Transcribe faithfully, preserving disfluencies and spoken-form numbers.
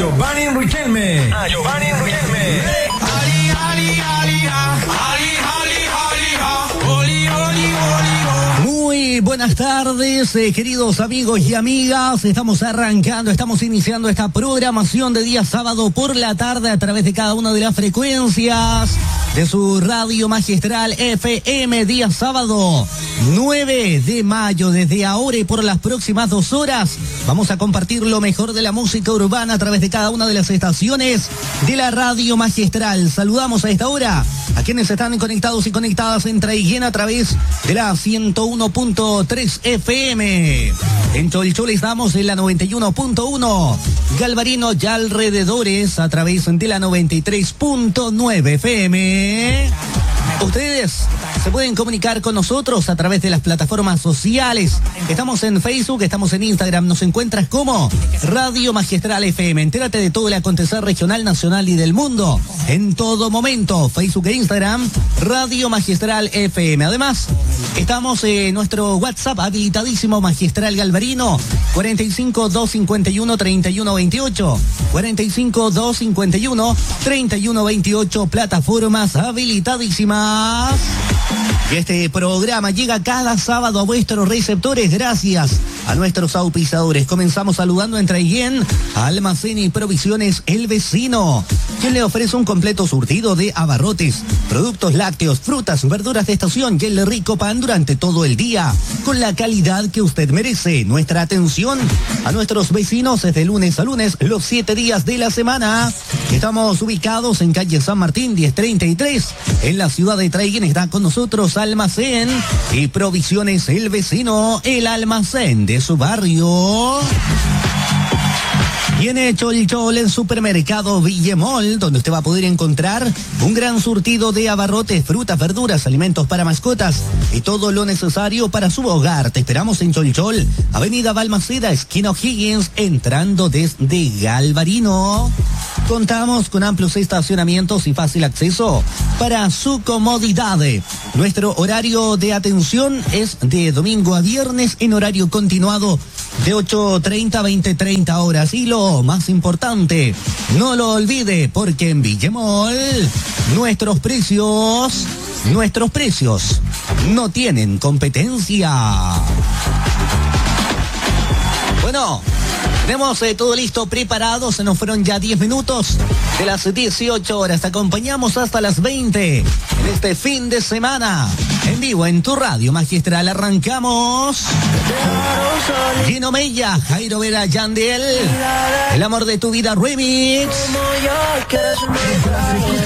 Giovanni Riquelme. A Giovanni Riquelme. Ali, ali, ali, ali, ali, ali, oli, oli, oli. Muy buenas tardes, eh, queridos amigos y amigas. Estamos arrancando, estamos iniciando esta programación de día sábado por la tarde a través de cada una de las frecuencias de su radio magistral F M. Día sábado nueve de mayo. Desde ahora y por las próximas dos horas vamos a compartir lo mejor de la música urbana a través de cada una de las estaciones de la radio magistral. Saludamos a esta hora a quienes están conectados y conectadas en Traiguén a través de la ciento uno punto tres F M. En Cholchol estamos en la noventa y uno punto uno. Galvarino y alrededores a través de la noventa y tres punto nueve F M. Ustedes se pueden comunicar con nosotros a través de las plataformas sociales. Estamos en Facebook, estamos en Instagram. Nos encuentras como Radio Magistral F M. Entérate de todo el acontecer regional, nacional y del mundo en todo momento. Facebook e Instagram, Radio Magistral F M. Además, estamos en nuestro WhatsApp habilitadísimo, Magistral Galvarino, cuarenta y cinco, doscientos cincuenta y uno, treinta y uno veintiocho. cuarenta y cinco, doscientos cincuenta y uno, treinta y uno veintiocho. Plataformas habilitadísimas. Y este programa llega cada sábado a vuestros receptores gracias a nuestros auspiciadores. Comenzamos saludando en Traiguén a Almacén y Provisiones El Vecino, quien le ofrece un completo surtido de abarrotes, productos lácteos, frutas, verduras de estación y el rico pan durante todo el día, con la calidad que usted merece. Nuestra atención a nuestros vecinos es de lunes a lunes, los siete días de la semana. Estamos ubicados en calle San Martín diez treinta y tres, en la ciudad de Traiguén. Está con nosotros Almacén y Provisiones El Vecino, el almacén de su barrio. Viene Cholchol, el supermercado Villemol, donde usted va a poder encontrar un gran surtido de abarrotes, frutas, verduras, alimentos para mascotas y todo lo necesario para su hogar. Te esperamos en Cholchol, Avenida Balmaceda, esquina O'Higgins, entrando desde Galvarino. Contamos con amplios estacionamientos y fácil acceso para su comodidad. Nuestro horario de atención es de domingo a viernes en horario continuado de ocho treinta a veinte treinta horas. Y lo más importante, no lo olvide, porque en Villemol nuestros precios, nuestros precios no tienen competencia. Bueno, tenemos eh, todo listo, preparado. Se nos fueron ya diez minutos de las dieciocho horas. Te acompañamos hasta las veinte en este fin de semana. En vivo en tu radio magistral. Arrancamos. Gino Mella, Jairo Vera, Yandel. El amor de tu vida remix.